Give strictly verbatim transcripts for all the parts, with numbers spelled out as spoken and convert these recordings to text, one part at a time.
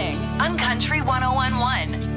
morning on Country one oh one point one.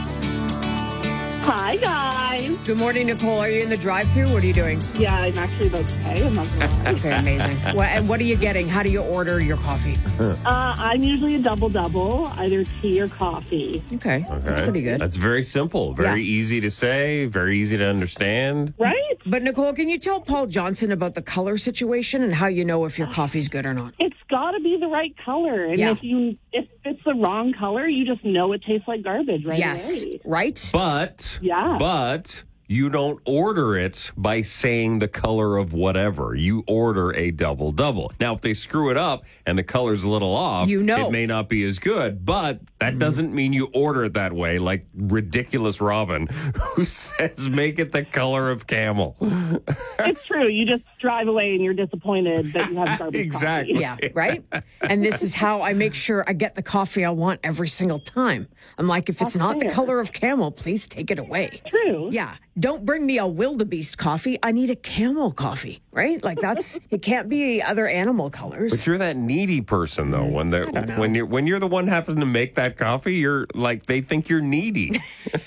Hi, guys. Good morning, Nicole. Are you in the drive-thru? What are you doing? Yeah, I'm actually about to pay. I'm not gonna lie. Okay, amazing. Well, and what are you getting? How do you order your coffee? Uh, I'm usually a double-double, either tea or coffee. Okay, that's pretty good. That's very simple. Very Yeah. easy to say. Very easy to understand. Right? But, Nicole, can you tell Paul Johnson about the color situation and how you know if your coffee's good or not? It's got to be the right color. And Yeah. if you if it's the wrong color, you just know it tastes like garbage right Yes, away. right? But, Yeah. but you don't order it by saying the color of whatever. You order a double double. Now, if they screw it up and the color's a little off, You know. it may not be as good, but that doesn't mean you order it that way, like ridiculous Robin, who says make it the color of camel. It's true. You just drive away and you're disappointed that you have garbage Exactly. coffee. Yeah, right? And this is how I make sure I get the coffee I want every single time. I'm like, if it's That's not the fair. color of camel, please take it away. True. Yeah. Don't bring me a wildebeest coffee. I need a camel coffee, right? Like that's it can't be other animal colors. But you're that needy person, though. When they don't know. when you're when you're the one having to make that coffee, you're like they think you're needy.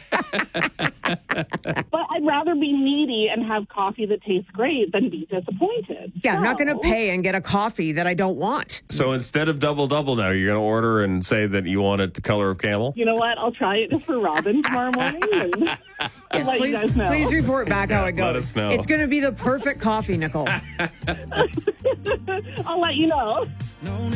But I'd rather be needy and have coffee that tastes great than be disappointed. Yeah, I'm not going to So- pay and get a coffee that I don't want. So instead of double double, now you're going to order and say that you want it the color of camel. You know what? I'll try it just for Robin tomorrow morning and I'll let please, you guys know. please report back how it goes. let us know. It's going to be the perfect coffee, Nicole. I'll let you know.